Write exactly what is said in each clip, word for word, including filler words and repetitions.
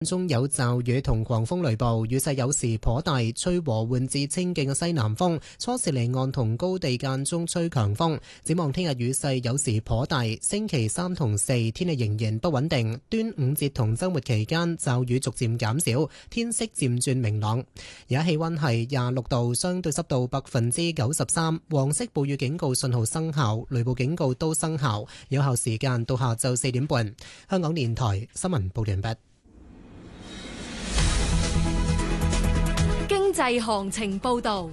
中有驟雨同狂風雷暴，雨勢有時頗大，吹和緩至清勁嘅西南風，初時離岸同高地間中吹強風。展望聽日雨勢有時頗大，星期三同四天氣仍然不穩定，端午節同週末期間驟雨逐漸減少，天色漸轉明朗。而家氣溫係廿六度，相對濕度百分之九十三，黃色暴雨警告信號生效，雷暴警告都生效，有效時間到下晝四點半。香港電台新聞報完畢。 經濟行情報道。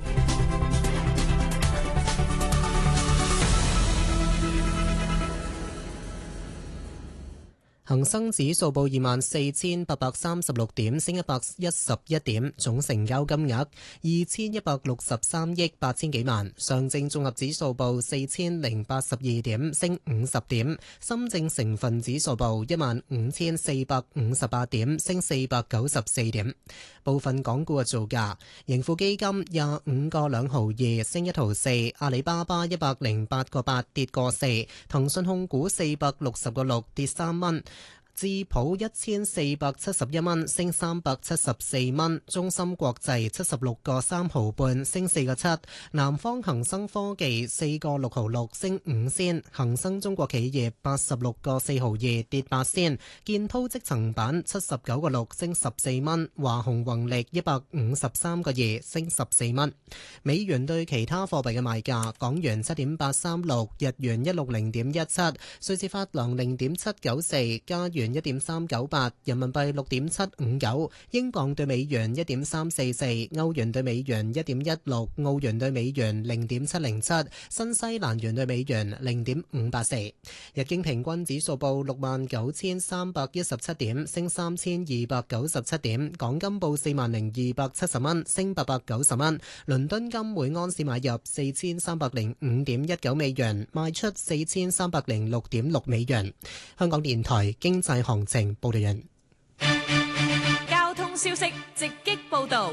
恒生指數報二萬四千八百三十六點，升一百一十一點，總成交金額二千一百六十三億八千幾萬。上證綜合指數報四千零八十二點，升五十點。深證成分指數報一萬五千四百五十八點，升四百九十四點。部分港股嘅造價：盈富基金廿五個兩毫二，升一毫四；阿里巴巴一百零八個八，跌個四；騰訊控股四百六十個六，跌三蚊。智普一千四百七十一蚊，升三百七十四蚊；中芯國際七十六個三毫半，升四個七；南方恒生科技四個六毫六，升五仙；恒生中國企業八十六個四毫二，跌八仙；建滔積層板七十九個六，升十四蚊；華虹宏力一百五十三個二，升十四蚊。美元對其他貨幣嘅賣價：港元七點八三六，日元一六零點一七，瑞士法郎零點七九四，加元一點三九八，人民幣六點七五九，英鎊對美元一點三四四，歐元對美元一點一六，澳元對美元零點七零七，新西蘭元對美元零點五八四。日經平均指數報六萬九千三百一十七點，升三千二百九十七點。港金報四萬零二百七十蚊，升八百九十蚊。倫敦金每安士買入四千三百零五點一九美元，賣出四千三百零六點六美元。香港電台經濟行情報道人。 交通消息直擊報道。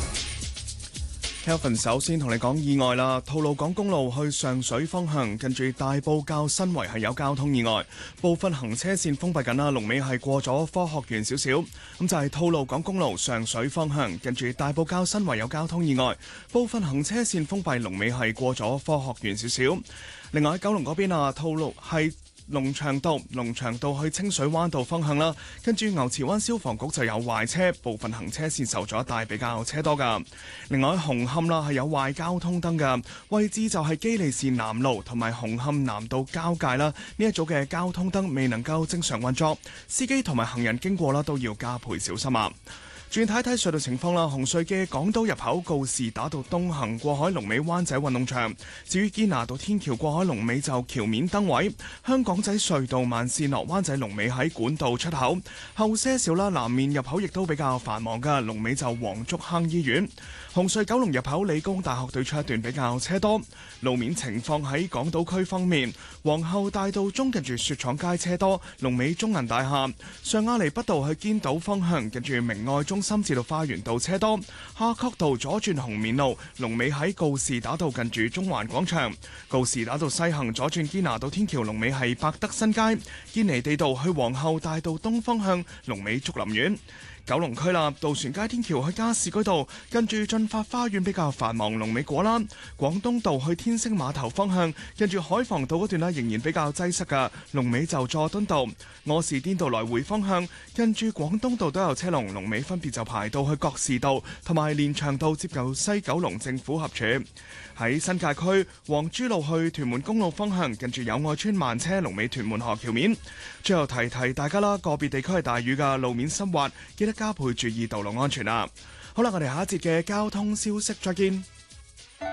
Kelvin 首先同你講意外啦，吐露港公路去上水方向，近住大埔滘新圍係有交通意外，部分行車線封閉緊啦，龍尾係過咗科學園少少。咁就係吐露港公路上水方向，近住大埔滘新圍有交通意外，部分行車線封閉，龍尾係過咗科學園少少。另外喺九龍嗰邊啊，吐露係龍翔道龍翔道去清水灣道方向啦，跟住牛池灣消防局就有壞車，部分行車線受阻，但係比較車多噶。另外喺紅磡啦係有壞交通燈噶，位置就係基利士南路同埋紅磡南道交界啦。呢一組嘅交通燈未能夠正常運作，司機同埋行人經過啦都要加倍小心啊。轉睇睇隧道情況啦，紅隧嘅港島入口告士打道東行過海龍尾灣仔運動場，至於堅拿道天橋過海龍尾就橋面燈位，香港仔隧道慢線落灣仔龍尾喺管道出口，後些少啦，南面入口亦都比較繁忙噶，龍尾就黃竹坑醫院。紅隧九龍入口理工大學對出一段比較車多，路面情況喺港島區方面，皇后大道中近住雪廠街車多，龍尾中銀大廈，上亞厘畢道去堅道方向近住明愛中心至到花園道車多，夏慤道左轉紅棉路，龍尾喺告士打道近住中環廣場，告士打道西行左轉堅拿道天橋龍尾係百德新街，堅尼地道去皇后大道東方向龍尾竹林苑。九龍區啦，渡船街天橋去加士居道，跟住進發花園比較繁忙，龍尾果欄；廣東道去天星碼頭方向，跟住海防道嗰段呢仍然比較擠塞噶，龍尾就佐敦道；柯士甸道來回方向，跟住廣東道都有車龍，龍尾分別就排到去覺士道同埋連翔道接近西九龍政府合署。喺新界區黃珠路去屯門公路方向，近住友愛村慢車，龍尾屯門河橋面。最後提提大家啦，個別地區係大雨噶，路面濕滑，記得加倍注意道路安全啦。好啦，我哋下一節嘅交通消息再見。